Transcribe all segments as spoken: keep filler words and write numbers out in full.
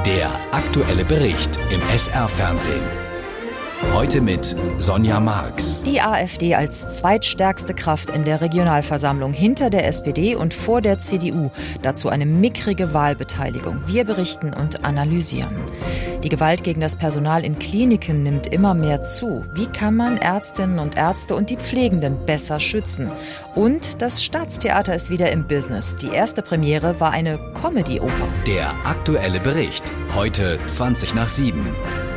Der aktuelle Bericht im S R-Fernsehen. Heute mit Sonja Marx. Die AfD als zweitstärkste Kraft in der Regionalversammlung hinter der S P D und vor der C D U. Dazu eine mickrige Wahlbeteiligung. Wir berichten und analysieren. Die Gewalt gegen das Personal in Kliniken nimmt immer mehr zu. Wie kann man Ärztinnen und Ärzte und die Pflegenden besser schützen? Und das Staatstheater ist wieder im Business. Die erste Premiere war eine Comedy-Oper. Der aktuelle Bericht. Heute zwanzig nach sieben.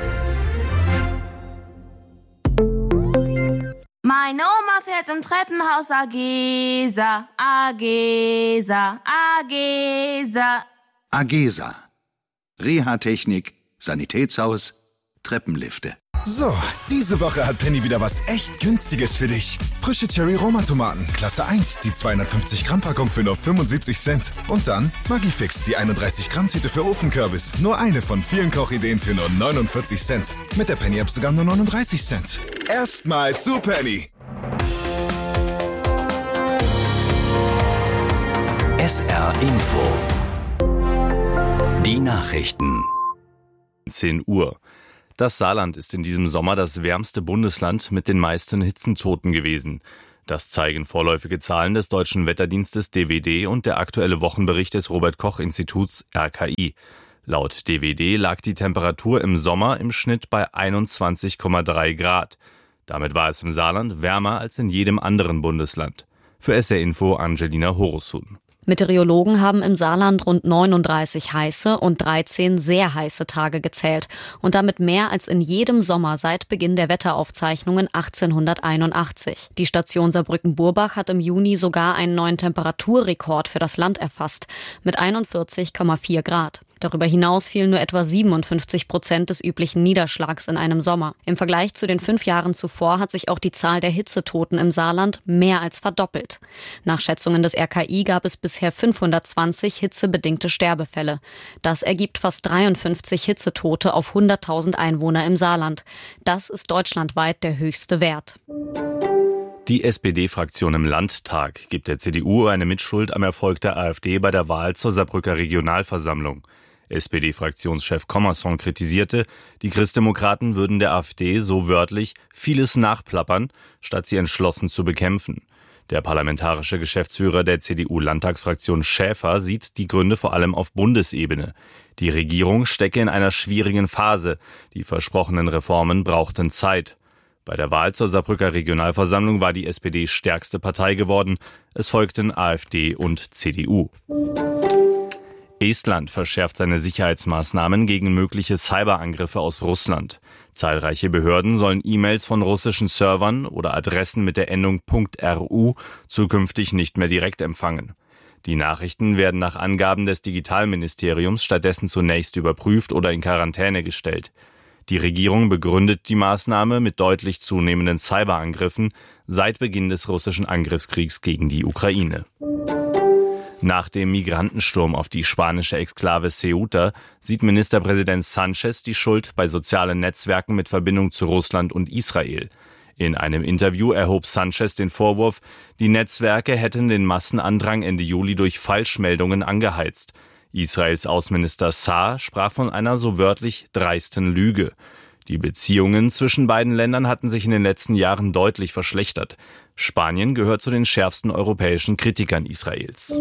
Meine Oma fährt im Treppenhaus Agesa, Agesa, Agesa. Agesa. Reha-Technik, Sanitätshaus, Treppenlifte. So, diese Woche hat Penny wieder was echt Günstiges für dich. Frische Cherry-Roma-Tomaten, Klasse eins, die zweihundertfünfzig Gramm Packung für nur fünfundsiebzig Cent. Und dann Magifix, die einunddreißig Gramm Tüte für Ofenkürbis. Nur eine von vielen Kochideen für nur neunundvierzig Cent. Mit der Penny-App sogar nur neununddreißig Cent. Erstmal zu Penny. S R Info. Die Nachrichten. zehn Uhr. Das Saarland ist in diesem Sommer das wärmste Bundesland mit den meisten Hitzentoten gewesen. Das zeigen vorläufige Zahlen des Deutschen Wetterdienstes D W D und der aktuelle Wochenbericht des Robert-Koch-Instituts R K I. Laut D W D lag die Temperatur im Sommer im Schnitt bei einundzwanzig Komma drei Grad. Damit war es im Saarland wärmer als in jedem anderen Bundesland. Für S R Info Angelina Horosun. Meteorologen haben im Saarland rund neununddreißig heiße und dreizehn sehr heiße Tage gezählt und damit mehr als in jedem Sommer seit Beginn der Wetteraufzeichnungen achtzehnhunderteinundachtzig. Die Station Saarbrücken-Burbach hat im Juni sogar einen neuen Temperaturrekord für das Land erfasst mit einundvierzig Komma vier Grad. Darüber hinaus fielen nur etwa siebenundfünfzig Prozent des üblichen Niederschlags in einem Sommer. Im Vergleich zu den fünf Jahren zuvor hat sich auch die Zahl der Hitzetoten im Saarland mehr als verdoppelt. Nach Schätzungen des R K I gab es bisher fünfhundertzwanzig hitzebedingte Sterbefälle. Das ergibt fast dreiundfünfzig Hitzetote auf hunderttausend Einwohner im Saarland. Das ist deutschlandweit der höchste Wert. Die S P D-Fraktion im Landtag gibt der C D U eine Mitschuld am Erfolg der AfD bei der Wahl zur Saarbrücker Regionalversammlung. S P D-Fraktionschef Commerson kritisierte, die Christdemokraten würden der AfD so wörtlich vieles nachplappern, statt sie entschlossen zu bekämpfen. Der parlamentarische Geschäftsführer der C D U-Landtagsfraktion Schäfer sieht die Gründe vor allem auf Bundesebene. Die Regierung stecke in einer schwierigen Phase. Die versprochenen Reformen brauchten Zeit. Bei der Wahl zur Saarbrücker Regionalversammlung war die S P D stärkste Partei geworden. Es folgten AfD und C D U. Estland verschärft seine Sicherheitsmaßnahmen gegen mögliche Cyberangriffe aus Russland. Zahlreiche Behörden sollen E-Mails von russischen Servern oder Adressen mit der Endung .ru zukünftig nicht mehr direkt empfangen. Die Nachrichten werden nach Angaben des Digitalministeriums stattdessen zunächst überprüft oder in Quarantäne gestellt. Die Regierung begründet die Maßnahme mit deutlich zunehmenden Cyberangriffen seit Beginn des russischen Angriffskriegs gegen die Ukraine. Nach dem Migrantensturm auf die spanische Exklave Ceuta sieht Ministerpräsident Sánchez die Schuld bei sozialen Netzwerken mit Verbindung zu Russland und Israel. In einem Interview erhob Sánchez den Vorwurf, die Netzwerke hätten den Massenandrang Ende Juli durch Falschmeldungen angeheizt. Israels Außenminister Saar sprach von einer so wörtlich dreisten Lüge. Die Beziehungen zwischen beiden Ländern hatten sich in den letzten Jahren deutlich verschlechtert. Spanien gehört zu den schärfsten europäischen Kritikern Israels.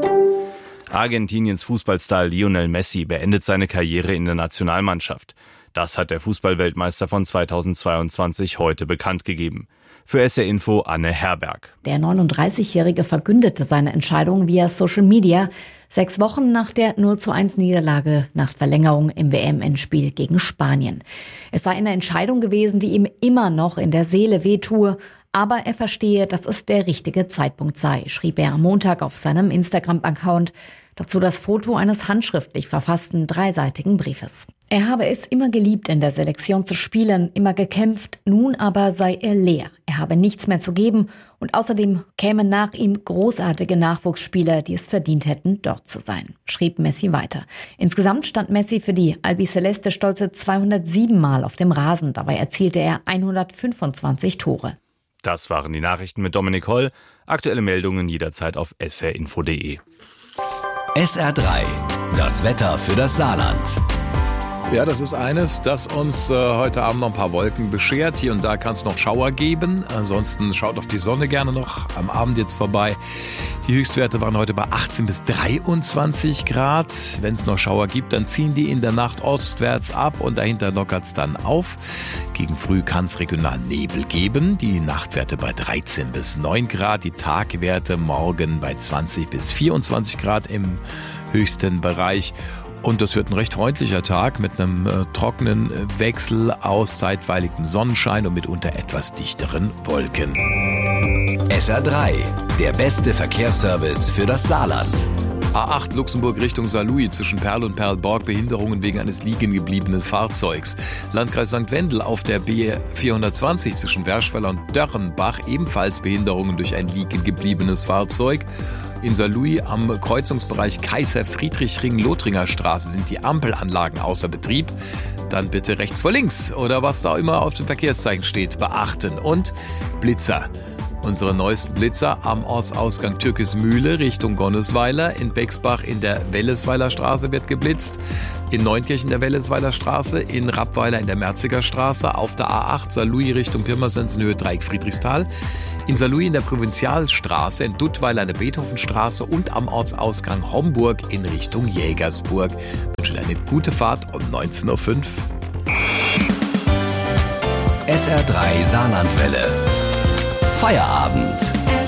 Argentiniens Fußballstar Lionel Messi beendet seine Karriere in der Nationalmannschaft. Das hat der Fußballweltmeister von zweitausendzweiundzwanzig heute bekannt gegeben. Für S R Info Anne Herberg. Der neununddreißigjährige verkündete seine Entscheidung via Social Media, sechs Wochen nach der null zu eins Niederlage nach Verlängerung im W M-Endspiel gegen Spanien. Es sei eine Entscheidung gewesen, die ihm immer noch in der Seele wehtue, aber er verstehe, dass es der richtige Zeitpunkt sei, schrieb er am Montag auf seinem Instagram-Account. Dazu das Foto eines handschriftlich verfassten dreiseitigen Briefes. Er habe es immer geliebt, in der Selektion zu spielen, immer gekämpft, nun aber sei er leer. Er habe nichts mehr zu geben und außerdem kämen nach ihm großartige Nachwuchsspieler, die es verdient hätten, dort zu sein, schrieb Messi weiter. Insgesamt stand Messi für die Albiceleste stolze zweihundertsieben Mal auf dem Rasen. Dabei erzielte er hundertfünfundzwanzig Tore. Das waren die Nachrichten mit Dominik Holl. Aktuelle Meldungen jederzeit auf s r info punkt d e. S R drei. Das Wetter für das Saarland. Ja, das ist eines, das uns äh, heute Abend noch ein paar Wolken beschert. Hier und da kann es noch Schauer geben. Ansonsten schaut auch die Sonne gerne noch am Abend jetzt vorbei. Die Höchstwerte waren heute bei achtzehn bis dreiundzwanzig Grad. Wenn es noch Schauer gibt, dann ziehen die in der Nacht ostwärts ab und dahinter lockert es dann auf. Gegen früh kann es regional Nebel geben. Die Nachtwerte bei dreizehn bis neun Grad. Die Tagwerte morgen bei zwanzig bis vierundzwanzig Grad im höchsten Bereich. Und das wird ein recht freundlicher Tag mit einem äh, trockenen Wechsel aus zeitweiligem Sonnenschein und mitunter etwas dichteren Wolken. S R drei, der beste Verkehrsservice für das Saarland. A acht Luxemburg Richtung Saarlouis zwischen Perl und Perlborg, Behinderungen wegen eines liegen gebliebenen Fahrzeugs. Landkreis Sankt Wendel auf der B vierhundertzwanzig zwischen Werschweiler und Dörrenbach, ebenfalls Behinderungen durch ein liegen gebliebenes Fahrzeug. In Saarlouis am Kreuzungsbereich Kaiser-Friedrich-Ring-Lothringer Straße sind die Ampelanlagen außer Betrieb. Dann bitte rechts vor links oder was da immer auf dem Verkehrszeichen steht, beachten. Und Blitzer. Unsere neuesten Blitzer am Ortsausgang Türkismühle Richtung Gonnesweiler. In Bexbach in der Wellesweiler Straße wird geblitzt. In Neunkirchen der Wellesweiler Straße. In Rappweiler in der Merziger Straße. Auf der A acht Saarlouis Richtung Pirmasens in Höhe Dreieck Friedrichsthal. In Saarlouis in der Provinzialstraße. In Duttweiler in der Beethovenstraße. Und am Ortsausgang Homburg in Richtung Jägersburg. Ich wünsche eine gute Fahrt um neunzehn Uhr fünf. S R drei Saarlandwelle. Feierabend.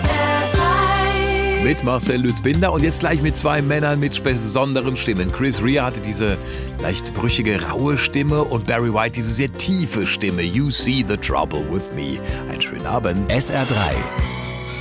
Mit Marcel Lütz-Binder und jetzt gleich mit zwei Männern mit besonderen Stimmen. Chris Rea hatte diese leicht brüchige, raue Stimme und Barry White diese sehr tiefe Stimme. You see the trouble with me. Einen schönen Abend. S R drei.